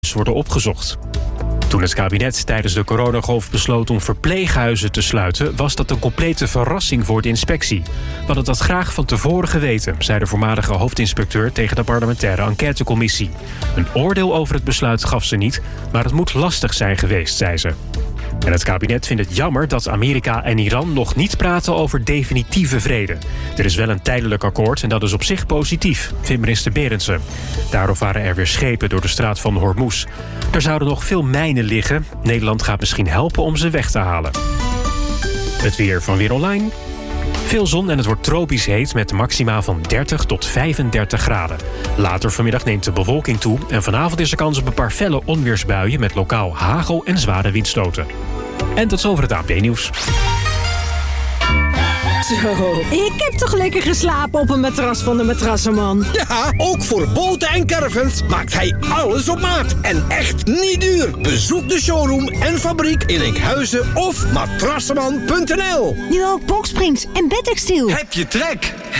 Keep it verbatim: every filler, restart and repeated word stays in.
worden opgezocht. Toen het kabinet tijdens de coronagolf besloot om verpleeghuizen te sluiten, was dat een complete verrassing voor de inspectie. We hadden dat graag van tevoren geweten, zei de voormalige hoofdinspecteur tegen de parlementaire enquêtecommissie. Een oordeel over het besluit gaf ze niet, maar het moet lastig zijn geweest, zei ze. En het kabinet vindt het jammer dat Amerika en Iran nog niet praten over definitieve vrede. Er is wel een tijdelijk akkoord en dat is op zich positief, vindt minister Berendsen. Daardoor varen er weer schepen door de straat van Hormuz. Er zouden nog veel mijnen liggen. Nederland gaat misschien helpen om ze weg te halen. Het weer van Weer Online. Veel zon en het wordt tropisch heet met maxima van dertig tot vijfendertig graden. Later vanmiddag neemt de bewolking toe en vanavond is er kans op een paar felle onweersbuien met lokaal hagel en zware windstoten. En tot zover het A N P-nieuws. Zo, ik heb toch lekker geslapen op een matras van de Matrassenman. Ja, ook voor boten en caravans maakt hij alles op maat. En echt niet duur. Bezoek de showroom en fabriek in Enkhuizen of matrassenman punt n l. Nu ook boksprings en bedtextiel. Heb je trek?